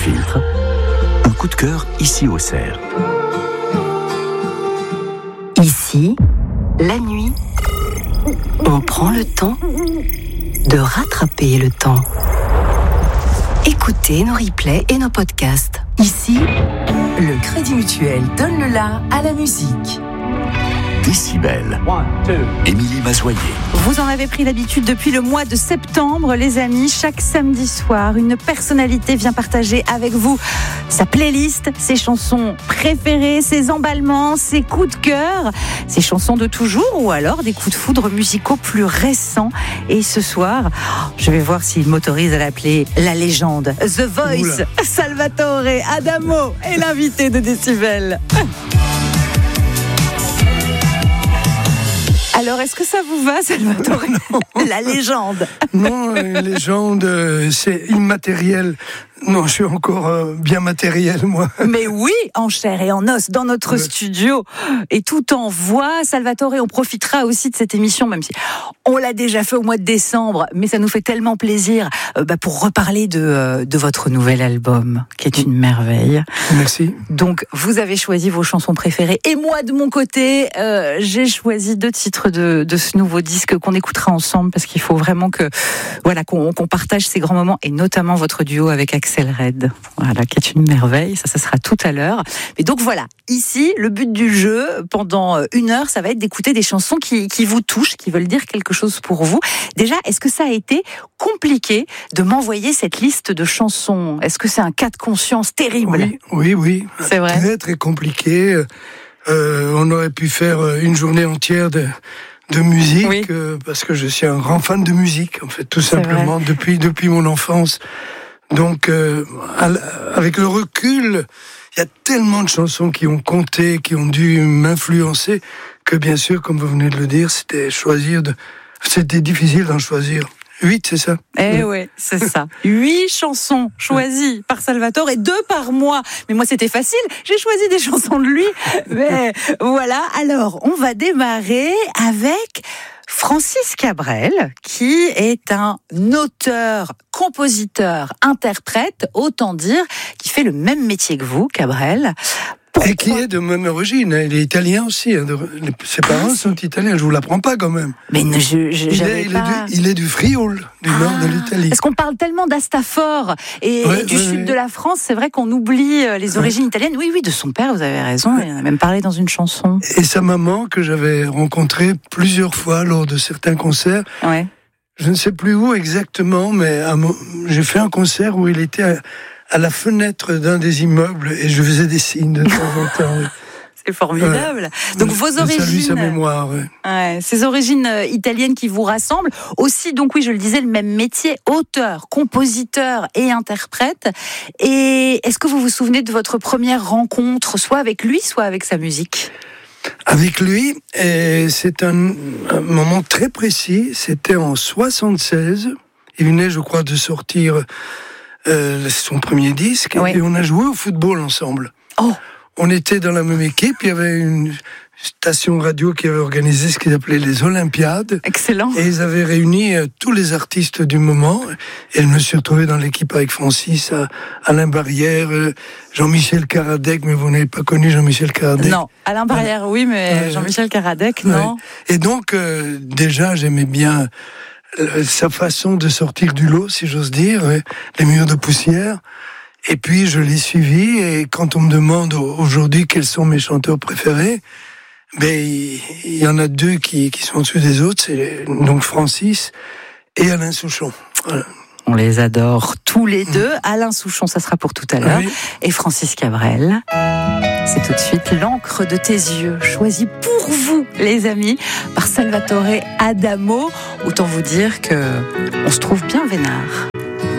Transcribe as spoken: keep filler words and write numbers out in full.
filtre. Un coup de cœur ici au Cerf. Ici, la nuit, on prend le temps de rattraper le temps. Écoutez nos replays et nos podcasts. Ici, le Crédit Mutuel donne le la à la musique. Décibel. Émilie Mazoyer. Vous en avez pris l'habitude depuis le mois de septembre, les amis. Chaque samedi soir, une personnalité vient partager avec vous sa playlist, ses chansons préférées, ses emballements, ses coups de cœur, ses chansons de toujours ou alors des coups de foudre musicaux plus récents. Et ce soir, je vais voir s'il m'autorise à l'appeler la légende. The Voice, Oula. Salvatore Adamo est l'invité de Décibel. Alors, est-ce que ça vous va, Salvatore ? La légende. Non, la légende, c'est immatériel. Non, je suis encore euh, bien matériel, moi. Mais oui, en chair et en os, dans notre ouais. studio. Et tout en voix, Salvatore, on profitera aussi de cette émission, même si on l'a déjà fait au mois de décembre, mais ça nous fait tellement plaisir euh, bah, pour reparler de, euh, de votre nouvel album, qui est une merveille. Merci. Donc, vous avez choisi vos chansons préférées. Et moi, de mon côté, euh, j'ai choisi deux titres de, de ce nouveau disque qu'on écoutera ensemble, parce qu'il faut vraiment que, voilà, qu'on, qu'on partage ces grands moments, et notamment votre duo avec Axel Red, voilà, qui est une merveille. Ça, ça sera tout à l'heure. Mais donc voilà, ici, le but du jeu, pendant une heure, ça va être d'écouter des chansons qui, qui vous touchent, qui veulent dire quelque chose pour vous. Déjà, est-ce que ça a été compliqué de m'envoyer cette liste de chansons ? Est-ce que c'est un cas de conscience terrible ? Oui, oui, oui. C'est vrai. Très, très compliqué. Euh, on aurait pu faire une journée entière de... de musique, oui. euh, parce que je suis un grand fan de musique, en fait, tout c'est simplement, vrai. depuis depuis mon enfance. Donc, euh, avec le recul, il y a tellement de chansons qui ont compté, qui ont dû m'influencer, que bien sûr, comme vous venez de le dire, c'était choisir de, c'était difficile d'en choisir. Huit, c'est ça ? Eh ouais, c'est ça. Huit chansons choisies par Salvatore et deux par moi. Mais moi, c'était facile. J'ai choisi des chansons de lui. Mais voilà. Alors, on va démarrer avec Francis Cabrel, qui est un auteur, compositeur, interprète, autant dire, qui fait le même métier que vous, Cabrel. Pourquoi ? Et qui est de même origine, il est italien aussi. Hein, de, ses parents ah, sont italiens, je vous l'apprends pas quand même. Mais ne, je, je, il, est, il, pas... est du, il est du Frioul, du ah, nord de l'Italie. Parce qu'on parle tellement d'Astafor et, ouais, et du ouais, sud ouais. de la France, c'est vrai qu'on oublie les origines ouais. italiennes. Oui, oui, de son père, vous avez raison, ouais. il en a même parlé dans une chanson. Et sa maman, que j'avais rencontrée plusieurs fois lors de certains concerts. Ouais. Je ne sais plus où exactement, mais à, j'ai fait un concert où il était... À, à la fenêtre d'un des immeubles et je faisais des signes de temps en temps. C'est formidable. Ouais. Donc vos origines, salue sa mémoire. Ouais. Ouais, ces origines italiennes qui vous rassemblent. Aussi, donc oui, je le disais, le même métier, auteur, compositeur et interprète. Et est-ce que vous vous souvenez de votre première rencontre, soit avec lui, soit avec sa musique ? Avec lui, et c'est un, un moment très précis. C'était en soixante-seize. Il venait, je crois, de sortir. Euh, son premier disque, oui. et on a joué au football ensemble. Oh. On était dans la même équipe, il y avait une station radio qui avait organisé ce qu'ils appelaient les Olympiades. Excellent. Et ils avaient réuni euh, tous les artistes du moment. Et je me suis retrouvé dans l'équipe avec Francis, euh, Alain Barrière, euh, Jean-Michel Karadec, mais vous n'avez pas connu Jean-Michel Karadec. Non, Alain Barrière, oui, mais euh, Jean-Michel Karadec, non. Ouais. Et donc, euh, déjà, j'aimais bien sa façon de sortir du lot, si j'ose dire, les murs de poussière. Et puis, je l'ai suivi, et quand on me demande aujourd'hui quels sont mes chanteurs préférés, ben, il y en a deux qui, qui sont au-dessus des autres, c'est donc Francis et Alain Souchon. Voilà. On les adore tous les deux. Alain Souchon, ça sera pour tout à l'heure. Oui. Et Francis Cabrel. C'est tout de suite L'encre de tes yeux, choisi pour vous, les amis, par Salvatore Adamo. Autant vous dire que on se trouve bien vénard.